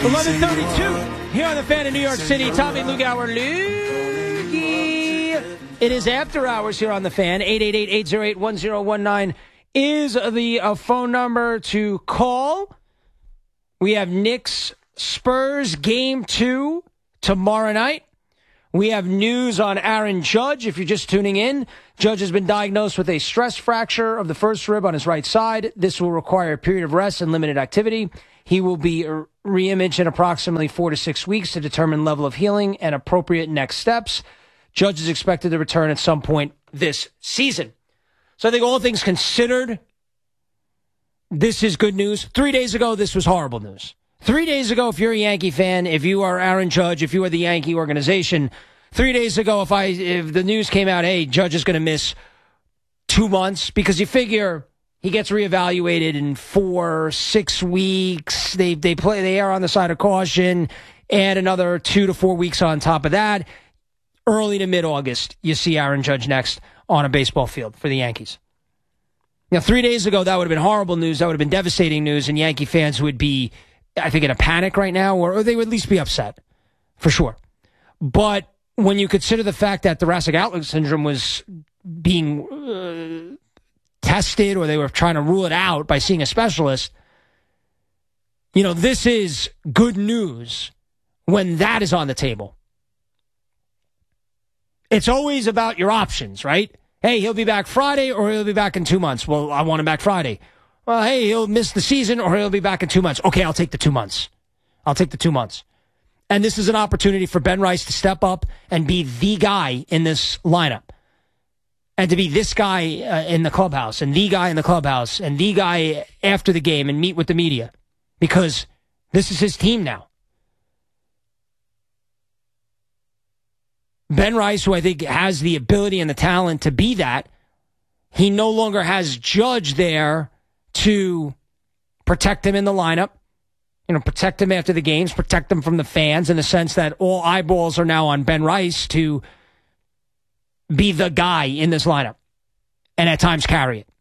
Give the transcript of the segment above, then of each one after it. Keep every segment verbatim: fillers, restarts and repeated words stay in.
eleven thirty-two here on the Fan in New York City. Tommy Lugauer. Luggy. It is after hours here on the Fan. eight eight eight, eight oh eight, one oh one nine is the uh, phone number to call. We have Knicks Spurs game two tomorrow night. We have news on Aaron Judge. If you're just tuning in, Judge has been diagnosed with a stress fracture of the first rib on his right side. This will require a period of rest and limited activity. He will be re-imaged in approximately four to six weeks to determine level of healing and appropriate next steps. Judge is expected to return at some point this season. So I think all things considered, this is good news. Three days ago, this was horrible news. Three days ago, if you're a Yankee fan, if you are Aaron Judge, if you are the Yankee organization, three days ago, if I if the news came out, hey, Judge is going to miss two months, because you figure he gets reevaluated in four, six weeks. They they play they are on the side of caution. Add another two to four weeks on top of that. Early to mid-August, you see Aaron Judge next on a baseball field for the Yankees. Now, three days ago, that would have been horrible news. That would have been devastating news, and Yankee fans would be, I think, in a panic right now, or, or they would at least be upset, for sure. But when you consider the fact that thoracic outlet syndrome was being uh, tested, or they were trying to rule it out by seeing a specialist, you know, this is good news when that is on the table. It's always about your options, right? Hey, he'll be back Friday, or he'll be back in two months. Well, I want him back Friday. Well, hey, he'll miss the season, or he'll be back in two months. Okay, I'll take the two months. I'll take the two months. And this is an opportunity for Ben Rice to step up and be the guy in this lineup. And to be this guy uh, in the clubhouse, and the guy in the clubhouse, and the guy after the game, and meet with the media. Because this is his team now. Ben Rice, who I think has the ability and the talent to be that, he no longer has Judge there to protect him in the lineup, you know, protect him after the games, protect him from the fans, in the sense that all eyeballs are now on Ben Rice to be the guy in this lineup and at times carry it.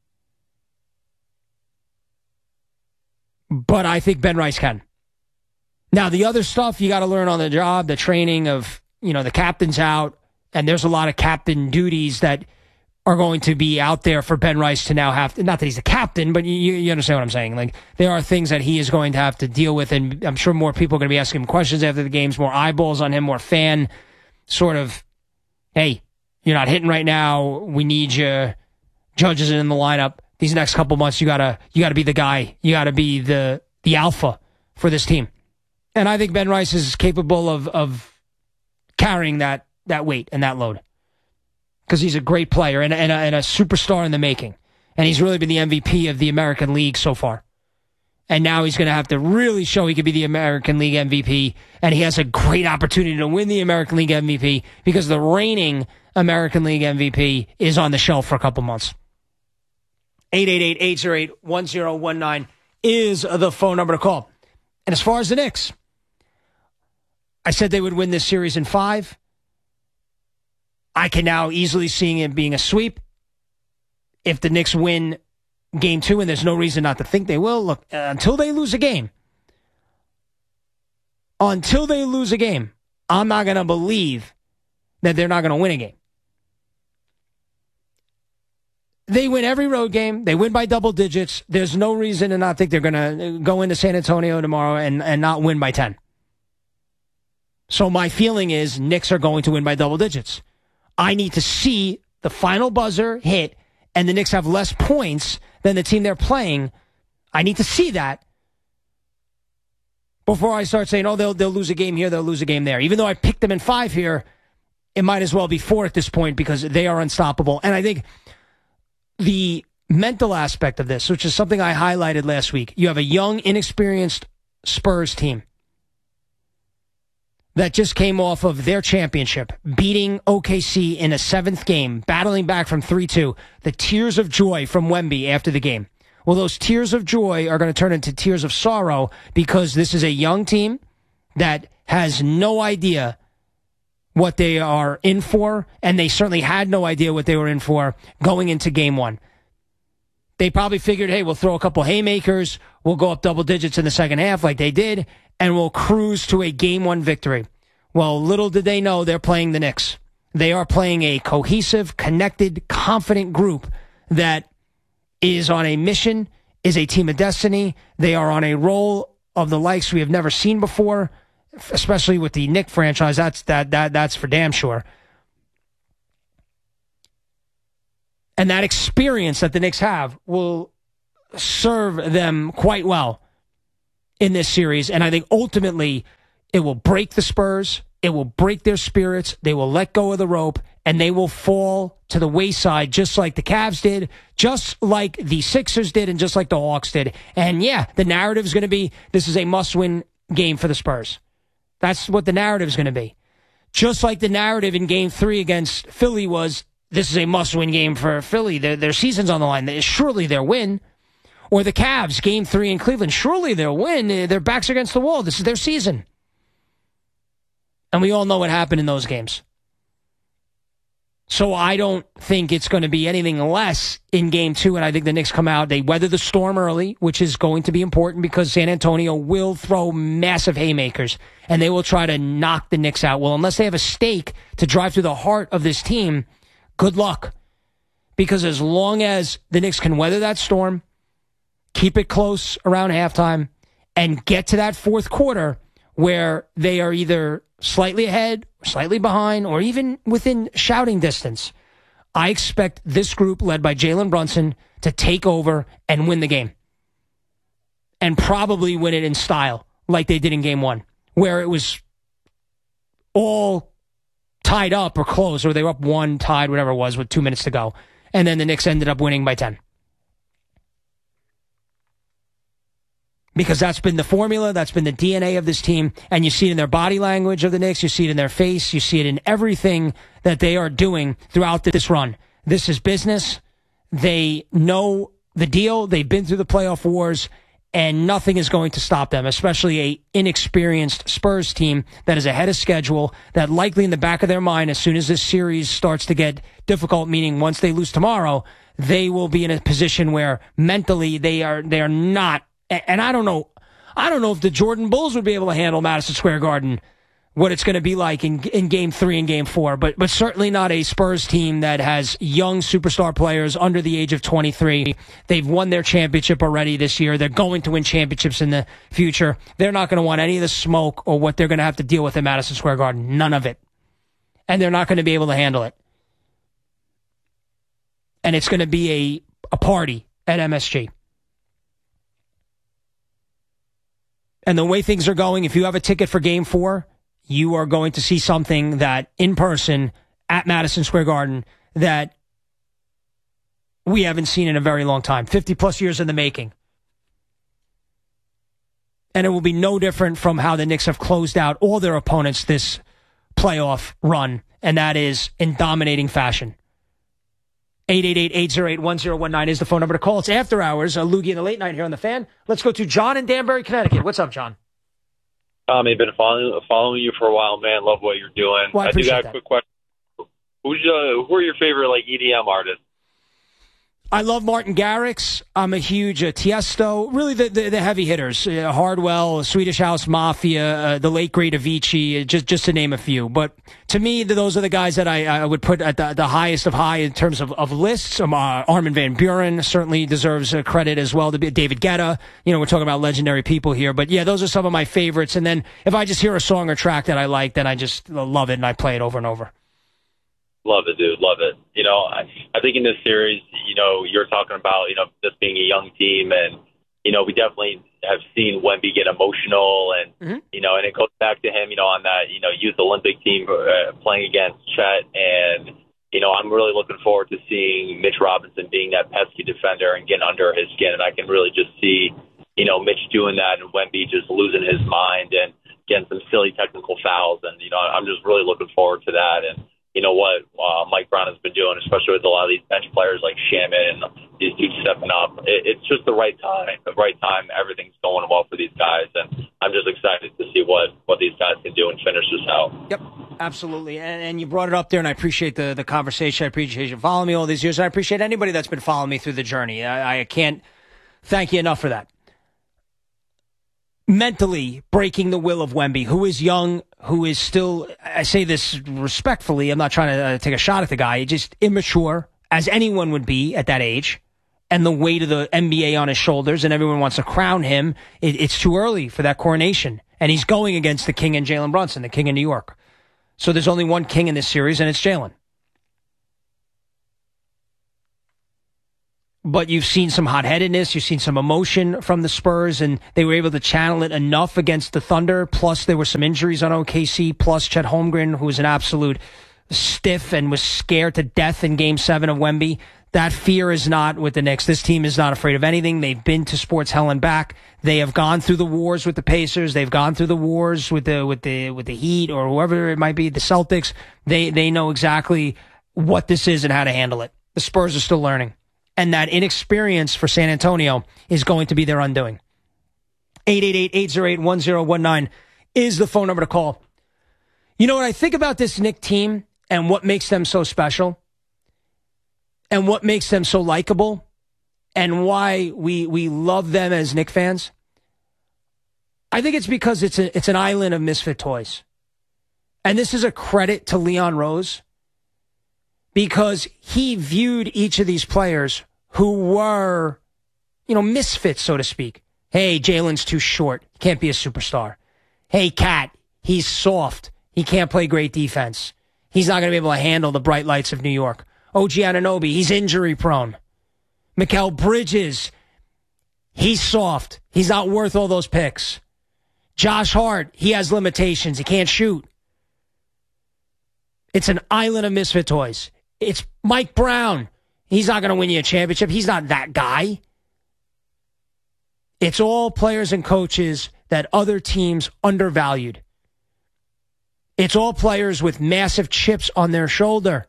But I think Ben Rice can. Now, the other stuff you got to learn on the job, the training of, you know, the captain's out, and there's a lot of captain duties that are going to be out there for Ben Rice to now have to, not that he's the captain, but you, you understand what I'm saying. Like, there are things that he is going to have to deal with, and I'm sure more people are going to be asking him questions after the games, more eyeballs on him, more fan sort of, hey, you're not hitting right now, we need you, Judge isn't in the lineup, these next couple months you gotta you gotta be the guy, you gotta be the the alpha for this team. And I think Ben Rice is capable of of carrying that that weight and that load, because he's a great player and, and, a, and a superstar in the making. And he's really been the M V P of the American League so far. And now he's going to have to really show he could be the American League M V P. And he has a great opportunity to win the American League M V P, because the reigning American League M V P is on the shelf for a couple months. eight eight eight, eight oh eight, one oh one nine is the phone number to call. And as far as the Knicks, I said they would win this series in five. I can now easily see it being a sweep. If the Knicks win game two, and there's no reason not to think they will, look, uh, until they lose a game, until they lose a game, I'm not going to believe that they're not going to win a game. They win every road game. They win by double digits. There's no reason to not think they're going to go into San Antonio tomorrow and, and not win by ten. So my feeling is Knicks are going to win by double digits. I need to see the final buzzer hit and the Knicks have less points than the team they're playing. I need to see that before I start saying, oh, they'll they'll lose a game here, they'll lose a game there. Even though I picked them in five here, it might as well be four at this point, because they are unstoppable. And I think the mental aspect of this, which is something I highlighted last week, you have a young, inexperienced Spurs team that just came off of their championship, beating O K C in a seventh game, battling back from three two. The tears of joy from Wemby after the game. Well, those tears of joy are going to turn into tears of sorrow, because this is a young team that has no idea what they are in for, and they certainly had no idea what they were in for going into game one. They probably figured, hey, we'll throw a couple haymakers, we'll go up double digits in the second half like they did, and will cruise to a game one victory. Well, little did they know they're playing the Knicks. They are playing a cohesive, connected, confident group that is on a mission, is a team of destiny. They are on a roll of the likes we have never seen before, especially with the Knick franchise. That's that that that's for damn sure. And that experience that the Knicks have will serve them quite well in this series. And I think ultimately it will break the Spurs. It will break their spirits. They will let go of the rope, and they will fall to the wayside just like the Cavs did, just like the Sixers did, and just like the Hawks did. And yeah, the narrative is going to be this is a must-win game for the Spurs. That's what the narrative is going to be. Just like the narrative in Game three against Philly was, this is a must-win game for Philly. Their, their season's on the line. Surely they'll win. Or the Cavs, Game three in Cleveland. Surely they'll win. Their backs are against the wall. This is their season. And we all know what happened in those games. So I don't think it's going to be anything less in Game two. And I think the Knicks come out. They weather the storm early, which is going to be important because San Antonio will throw massive haymakers. And they will try to knock the Knicks out. Well, unless they have a stake to drive through the heart of this team, good luck. Because as long as the Knicks can weather that storm, keep it close around halftime, and get to that fourth quarter where they are either slightly ahead, slightly behind, or even within shouting distance, I expect this group led by Jalen Brunson to take over and win the game. And probably win it in style like they did in Game one, where it was all tied up or close, or they were up one, tied, whatever it was, with two minutes to go. And then the Knicks ended up winning by ten. Because that's been the formula, that's been the D N A of this team, and you see it in their body language of the Knicks, you see it in their face, you see it in everything that they are doing throughout this run. This is business. They know the deal. They've been through the playoff wars, and nothing is going to stop them, especially a inexperienced Spurs team that is ahead of schedule, that likely in the back of their mind, as soon as this series starts to get difficult, meaning once they lose tomorrow, they will be in a position where mentally they are they are not. And I don't know, I don't know if the Jordan Bulls would be able to handle Madison Square Garden, what it's going to be like in in Game Three and Game Four, but but certainly not a Spurs team that has young superstar players under the age of twenty-three. They've won their championship already this year. They're going to win championships in the future. They're not going to want any of the smoke or what they're going to have to deal with in Madison Square Garden. None of it. And they're not going to be able to handle it. And it's going to be a a party at M S G. And the way things are going, if you have a ticket for Game four, you are going to see something that, in person, at Madison Square Garden, that we haven't seen in a very long time. fifty-plus years in the making. And it will be no different from how the Knicks have closed out all their opponents this playoff run, and that is in dominating fashion. eight eight eight, eight oh eight, one oh one nine is the phone number to call. It's After Hours, a Loogie in the Late Night here on The Fan. Let's go to John in Danbury, Connecticut. What's up, John? Um, I've been following following you for a while, man. Love what you're doing. Well, I, I do got a that. quick question. Who's uh, who are your favorite like E D M artists? I love Martin Garrix. I'm a huge uh, Tiesto. Really, the the, the heavy hitters: uh, Hardwell, Swedish House Mafia, uh, the late great Avicii, uh, just just to name a few. But to me, those are the guys that I, I would put at the, the highest of high in terms of, of lists. Um, uh, Armin van Buuren certainly deserves uh, credit as well. To be David Guetta. You know, we're talking about legendary people here. But yeah, those are some of my favorites. And then if I just hear a song or track that I like, then I just love it and I play it over and over. Love it, dude. Love it. You know, I, I think in this series, you know, you're talking about, you know, this being a young team, and, you know, we definitely have seen Wemby get emotional, and, mm-hmm. you know, and it goes back to him, you know, on that, you know, youth Olympic team uh, playing against Chet. And, you know, I'm really looking forward to seeing Mitch Robinson being that pesky defender and getting under his skin. And I can really just see, you know, Mitch doing that and Wemby just losing his mind and getting some silly technical fouls. And, you know, I'm just really looking forward to that. And, you know what uh, Mike Brown has been doing, especially with a lot of these bench players like Shaman and these dudes stepping up. It, it's just the right time. The right time. Everything's going well for these guys, and I'm just excited to see what, what these guys can do and finish this out. Yep, absolutely. And, and you brought it up there, and I appreciate the, the conversation. I appreciate you following me all these years. I appreciate anybody that's been following me through the journey. I, I can't thank you enough for that. mentally breaking the will of Wemby, who is young, who is still, I say this respectfully, I'm not trying to uh, take a shot at the guy, just immature, as anyone would be at that age, and the weight of the N B A on his shoulders, and everyone wants to crown him. It, it's too early for that coronation. And he's going against the king and Jalen Brunson, the king of New York. So there's only one king in this series, and it's Jalen. But you've seen some hot-headedness, you've seen some emotion from the Spurs, and they were able to channel it enough against the Thunder. Plus, there were some injuries on O K C, plus Chet Holmgren, who was an absolute stiff and was scared to death in Game seven of Wemby. That fear is not with the Knicks. This team is not afraid of anything. They've been to sports hell and back. They have gone through the wars with the Pacers. They've gone through the wars with the with the with the Heat or whoever it might be, the Celtics. They they know exactly what this is and how to handle it. The Spurs are still learning. And that inexperience for San Antonio is going to be their undoing. eight eight eight, eight oh eight, one oh one nine is the phone number to call. You know what I think about this Knicks team and what makes them so special and what makes them so likable and why we we love them as Knicks fans? I think it's because it's a, it's an island of misfit toys. And this is a credit to Leon Rose, because he viewed each of these players who were, you know, misfits, so to speak. Hey, Jalen's too short. He can't be a superstar. Hey, Cat, he's soft. He can't play great defense. He's not going to be able to handle the bright lights of New York. O G Anunoby, he's injury prone. Mikal Bridges, he's soft. He's not worth all those picks. Josh Hart, he has limitations. He can't shoot. It's an island of misfit toys. It's Mike Brown. He's not going to win you a championship. He's not that guy. It's all players and coaches that other teams undervalued. It's all players with massive chips on their shoulder.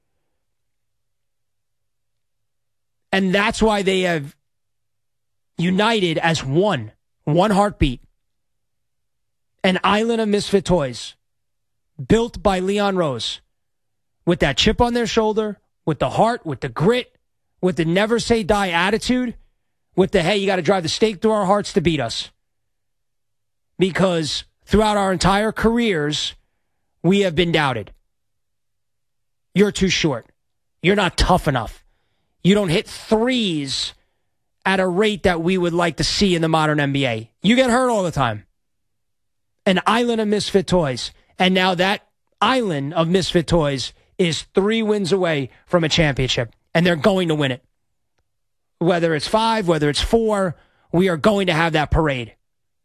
And that's why they have united as one, one heartbeat. An island of misfit toys built by Leon Rose. With that chip on their shoulder, with the heart, with the grit, with the never say die attitude, with the, hey, you got to drive the stake through our hearts to beat us. Because throughout our entire careers, we have been doubted. You're too short. You're not tough enough. You don't hit threes at a rate that we would like to see in the modern N B A. You get hurt all the time. An island of misfit toys. And now that island of misfit toys is three wins away from a championship, and they're going to win it. Whether it's five, whether it's four, we are going to have that parade.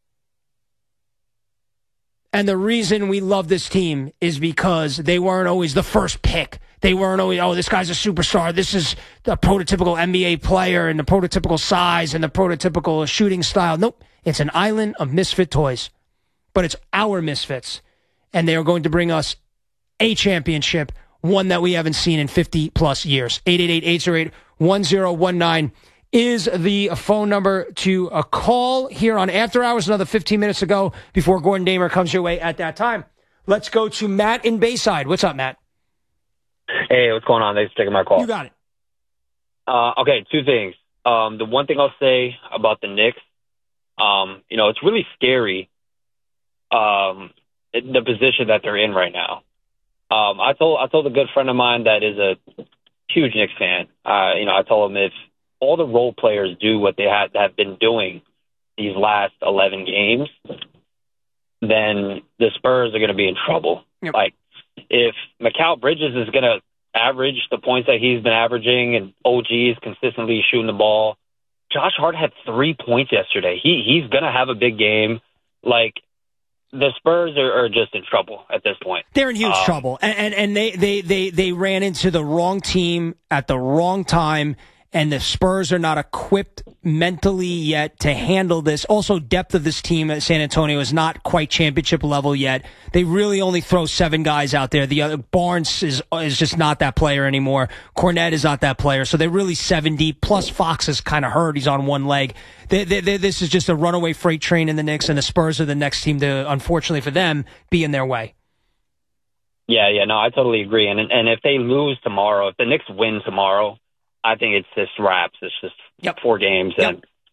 And the reason we love this team is because they weren't always the first pick. They weren't always, oh, this guy's a superstar. This is the prototypical N B A player and the prototypical size and the prototypical shooting style. Nope. It's an island of misfit toys. But it's our misfits. And they are going to bring us a championship, one that we haven't seen in fifty plus years. eight eight eight, eight oh eight, one oh one nine is the phone number to a call here on After Hours. Another fifteen minutes ago before Gordon Damer comes your way at that time. Let's go to Matt in Bayside. What's up, Matt? Hey, what's going on? Thanks for taking my call. You got it. Uh, okay, two things. Um, the one thing I'll say about the Knicks, um, you know, it's really scary, um, the position that they're in right now. Um, I told I told a good friend of mine that is a huge Knicks fan. Uh, you know, I told him if all the role players do what they have, have been doing these last eleven games, then the Spurs are going to be in trouble. Yep. Like, if Mikal Bridges is going to average the points that he's been averaging and O G is consistently shooting the ball, Josh Hart had three points yesterday. He He's going to have a big game. Like, the Spurs are, are just in trouble at this point. They're in huge um, trouble. And, and, and they, they, they, they ran into the wrong team at the wrong time. And the Spurs are not equipped mentally yet to handle this. Also, depth of this team at San Antonio is not quite championship level yet. They really only throw seven guys out there. The other Barnes is is just not that player anymore. Cornette is not that player. So they're really seven deep. Plus, Fox is kind of hurt. He's on one leg. They, they, they, this is just a runaway freight train in the Knicks, and the Spurs are the next team to, unfortunately for them, be in their way. Yeah, yeah, no, I totally agree. And and if they lose tomorrow, if the Knicks win tomorrow, I think it's just wraps. It's just yep. four games, yep. and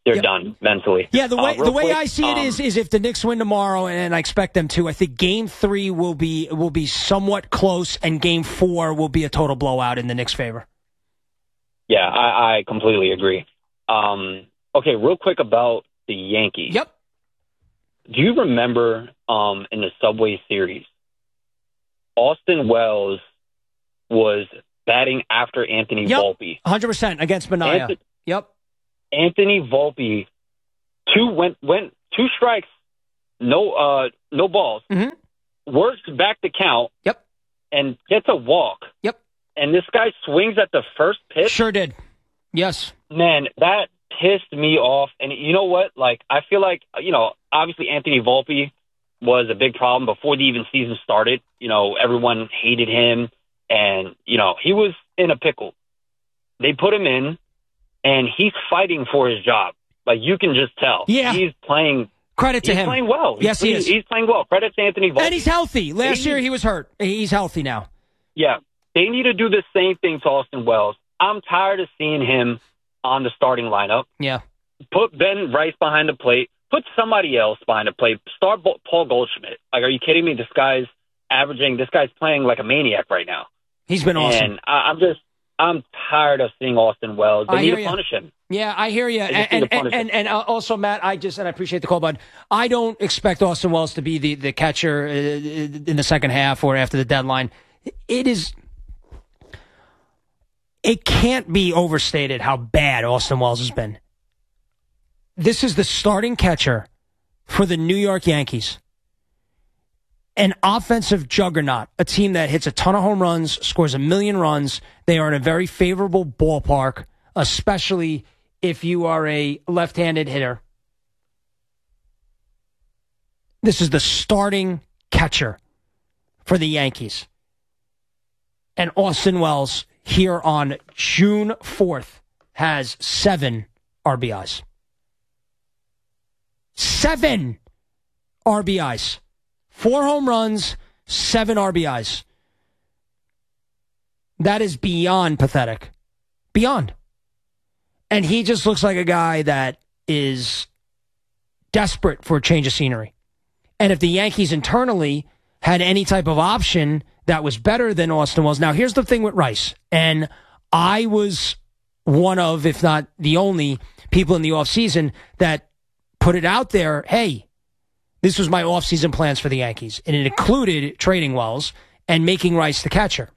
they're yep. done mentally. Yeah, the way uh, the way quick, I see it um, is is if the Knicks win tomorrow, and I expect them to, I think Game Three will be will be somewhat close, and Game Four will be a total blowout in the Knicks' favor. Yeah, I, I completely agree. Um, okay, real quick about the Yankees. Yep. Do you remember um, in the Subway Series, Austin Wells was batting after Anthony yep. Volpe? one hundred percent against Manaea. Anthony, yep. Anthony Volpe, two went went two strikes, no uh no balls. Mm-hmm. Works back the count. Yep. And gets a walk. Yep. And this guy swings at the first pitch. Sure did. Yes. Man, that pissed me off. And you know what? Like, I feel like, you know, obviously Anthony Volpe was a big problem before the even season started. You know, everyone hated him. And, you know, he was in a pickle. They put him in, and he's fighting for his job. Like, you can just tell. Yeah. He's playing. Credit to he's him. He's playing well. Yes, he's, he is. He's playing well. Credit to Anthony Volpe. And he's healthy. Last they, year he was hurt. He's healthy now. Yeah. They need to do the same thing to Austin Wells. I'm tired of seeing him on the starting lineup. Yeah. Put Ben Rice behind the plate. Put somebody else behind the plate. Start Paul Goldschmidt. Like, are you kidding me? This guy's averaging, this guy's playing like a maniac right now. He's been awesome. And I, I'm just, I'm tired of seeing Austin Wells. They I need to you. punish him. Yeah, I hear you. And and, and, and and also, Matt, I just, and I appreciate the call, bud. I don't expect Austin Wells to be the, the catcher in the second half or after the deadline. It is, it can't be overstated how bad Austin Wells has been. This is the starting catcher for the New York Yankees. An offensive juggernaut, a team that hits a ton of home runs, scores a million runs. They are in a very favorable ballpark, especially if you are a left-handed hitter. This is the starting catcher for the Yankees. And Austin Wells, here on June fourth, has seven R B Is. Seven R B Is. Four home runs, seven R B Is. That is beyond pathetic. Beyond. And he just looks like a guy that is desperate for a change of scenery. And if the Yankees internally had any type of option that was better than Austin Wells. Now, here's the thing with Rice. And I was one of, if not the only, people in the offseason that put it out there, hey, this was my offseason plans for the Yankees. And it included trading Wells and making Rice the catcher.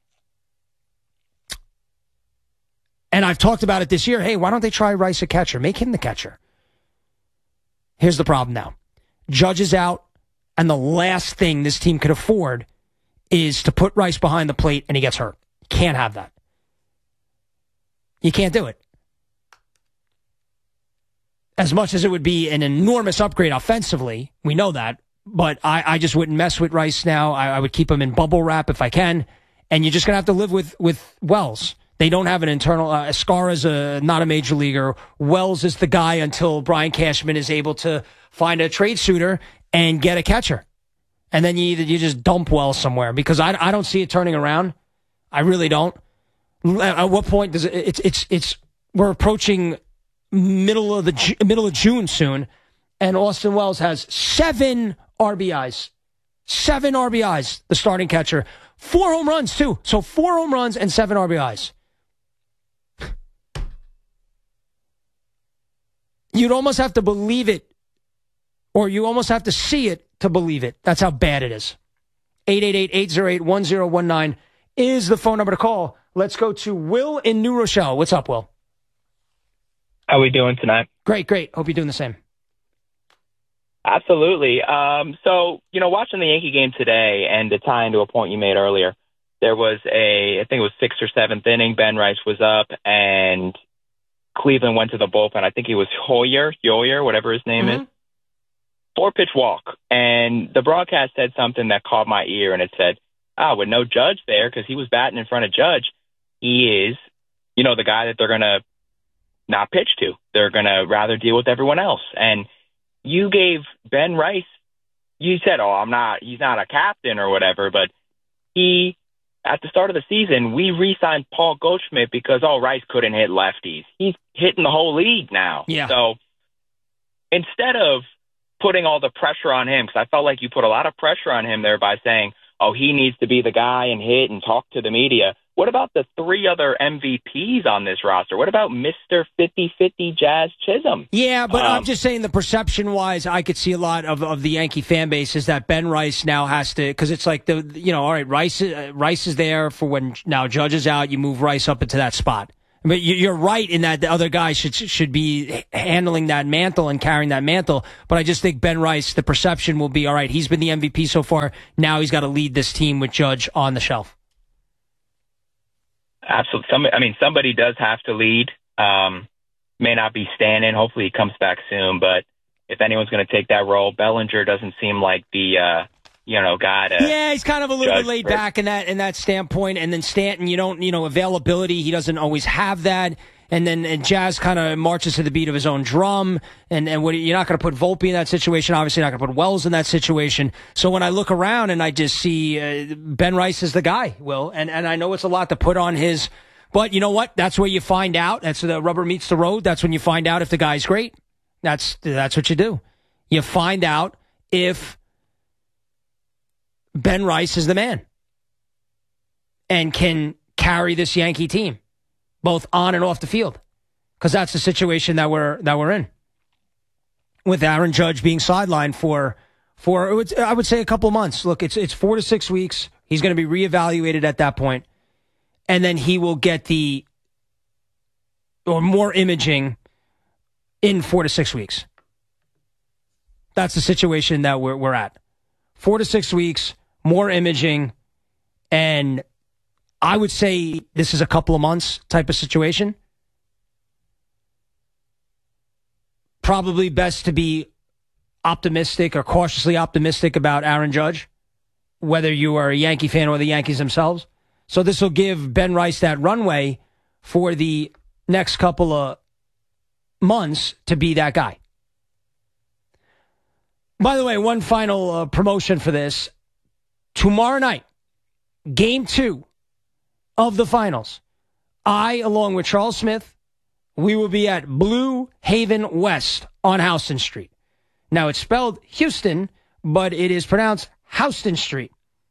And I've talked about it this year. Hey, why don't they try Rice a catcher? Make him the catcher. Here's the problem now. Judge is out, and the last thing this team could afford is to put Rice behind the plate and he gets hurt. Can't have that. You can't do it. As much as it would be an enormous upgrade offensively, we know that, but I, I just wouldn't mess with Rice now. I, I would keep him in bubble wrap if I can, and you're just going to have to live with, with Wells. They don't have an internal, uh, Escara's a, not a major leaguer. Wells is the guy until Brian Cashman is able to find a trade suitor and get a catcher. And then you either, you just dump Wells somewhere, because I, I don't see it turning around. I really don't. At what point does it, it's, it's, it's, we're approaching middle of the middle of June soon, and Austin Wells has seven R B Is. Seven R B Is, the starting catcher. Four home runs, too. So four home runs and seven R B Is. You'd almost have to believe it, or you almost have to see it to believe it. That's how bad it is. eight eight eight, eight oh eight, one oh one nine is the phone number to call. Let's go to Will in New Rochelle. What's up, Will? How are we doing tonight? Great, great. Hope you're doing the same. Absolutely. Um, so, you know, watching the Yankee game today, and to tie into a point you made earlier, there was a, I think it was sixth or seventh inning, Ben Rice was up, and Cleveland went to the bullpen. I think he was Hoyer, Hoyer, whatever his name Mm-hmm. is. Four-pitch walk. And the broadcast said something that caught my ear, and it said, ah, with no Judge there, because he was batting in front of Judge, he is, you know, the guy that they're going to not pitch to. They're going to rather deal with everyone else. And you gave Ben Rice, you said, oh, I'm not, he's not a captain or whatever, but he, at the start of the season, we re-signed Paul Goldschmidt because, oh, Rice couldn't hit lefties. He's hitting the whole league now. Yeah. So instead of putting all the pressure on him, because I felt like you put a lot of pressure on him there by saying, oh, he needs to be the guy and hit and talk to the media. What about the three other M V Ps on this roster? What about Mister fifty-fifty Jazz Chisholm? Yeah, but um, I'm just saying the perception-wise, I could see a lot of, of the Yankee fan base is that Ben Rice now has to, because it's like, the you know, all right, Rice, uh, Rice is there for when now Judge is out, you move Rice up into that spot. But you're right in that the other guy should should be handling that mantle and carrying that mantle. But I just think Ben Rice, the perception will be, all right, he's been the M V P so far. Now he's got to lead this team with Judge on the shelf. Absolutely. Some, I mean, somebody does have to lead. Um, may not be Stanton. Hopefully he comes back soon. But if anyone's going to take that role, Bellinger doesn't seem like the uh, you know guy to. Yeah, he's kind of a little bit laid for. back in that in that standpoint. And then Stanton, you don't, you know, availability. He doesn't always have that. And then and Jazz kind of marches to the beat of his own drum. And and what, you're not going to put Volpe in that situation. Obviously, not going to put Wells in that situation. So when I look around and I just see uh, Ben Rice is the guy, Will, and and I know it's a lot to put on his. But you know what? That's where you find out. That's the rubber meets the road. That's when you find out if the guy's great. That's that's what you do. You find out if Ben Rice is the man and can carry this Yankee team, both on and off the field, because that's the situation that we're that we're in. With Aaron Judge being sidelined for for I would say a couple of months. Look, it's it's four to six weeks. He's going to be reevaluated at that point, and then he will get the or more imaging in four to six weeks. That's the situation that we're we're at. Four to six weeks, more imaging, and I would say this is a couple of months type of situation. Probably best to be optimistic or cautiously optimistic about Aaron Judge, whether you are a Yankee fan or the Yankees themselves. So this will give Ben Rice that runway for the next couple of months to be that guy. By the way, one final uh, promotion for this. Tomorrow night, game two of the finals. I, along with Charles Smith, we will be at Blue Haven West on Houston Street. Now, it's spelled Houston, but it is pronounced Houston Street.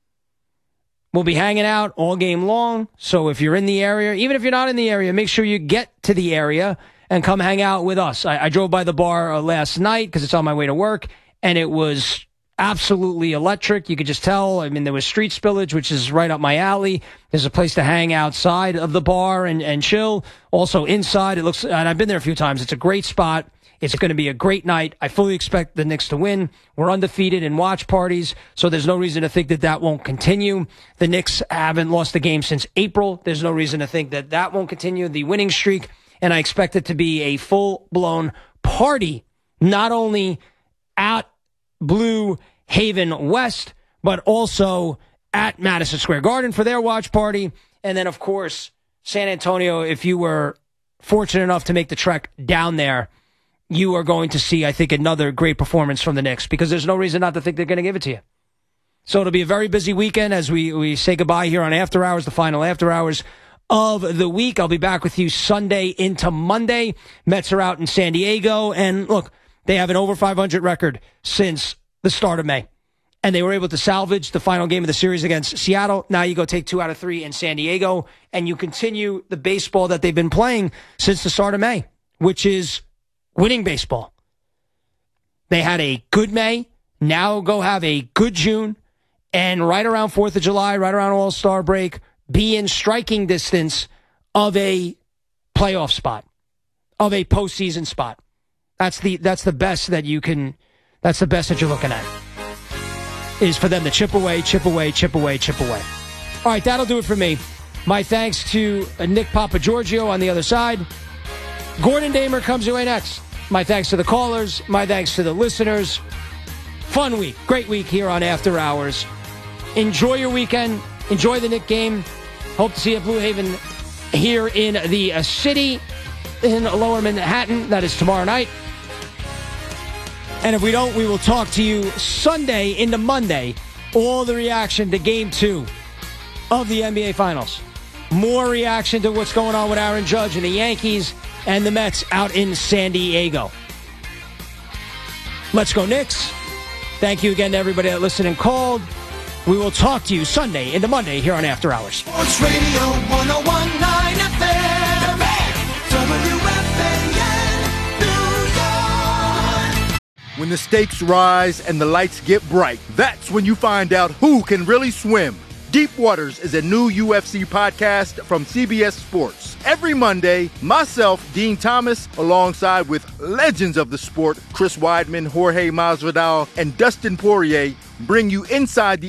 We'll be hanging out all game long, so if you're in the area, even if you're not in the area, make sure you get to the area and come hang out with us. I, I drove by the bar uh, last night because it's on my way to work, and it was absolutely electric. You could just tell. I mean, there was street spillage, which is right up my alley. There's a place to hang outside of the bar and, and chill. Also inside, it looks, and I've been there a few times. It's a great spot. It's going to be a great night. I fully expect the Knicks to win. We're undefeated in watch parties, so there's no reason to think that that won't continue. The Knicks haven't lost a game since April. There's no reason to think that that won't continue, the winning streak, and I expect it to be a full-blown party, not only at Blue Haven West, but also at Madison Square Garden for their watch party. And then, of course, San Antonio, if you were fortunate enough to make the trek down there, you are going to see, I think, another great performance from the Knicks, because there's no reason not to think they're going to give it to you. So it'll be a very busy weekend as we, we say goodbye here on After Hours, the final After Hours of the week. I'll be back with you Sunday into Monday. Mets are out in San Diego, and look, they have an over five hundred record since the start of May. And they were able to salvage the final game of the series against Seattle. Now you go take two out of three in San Diego, and you continue the baseball that they've been playing since the start of May, which is winning baseball. They had a good May. Now go have a good June. And right around fourth of July, right around All-Star break, be in striking distance of a playoff spot, of a postseason spot. That's the that's the best that you can, that's the best that you're looking at, is for them to chip away, chip away, chip away, chip away. All right, that'll do it for me. My thanks to Nick Papagiorgio on the other side. Gordon Damer comes your way next. My thanks to the callers. My thanks to the listeners. Fun week. Great week here on After Hours. Enjoy your weekend. Enjoy the Knick game. Hope to see you at Blue Haven here in the uh, city in Lower Manhattan. That is tomorrow night. And if we don't, we will talk to you Sunday into Monday. All the reaction to Game two of the N B A Finals. More reaction to what's going on with Aaron Judge and the Yankees and the Mets out in San Diego. Let's go, Knicks. Thank you again to everybody that listened and called. We will talk to you Sunday into Monday here on After Hours. Sports Radio one oh one point nine F M. W F A N New York. When the stakes rise and the lights get bright, that's when you find out who can really swim. Deep Waters is a new U F C podcast from C B S Sports. Every Monday, myself, Dean Thomas, alongside with legends of the sport, Chris Weidman, Jorge Masvidal, and Dustin Poirier, bring you inside the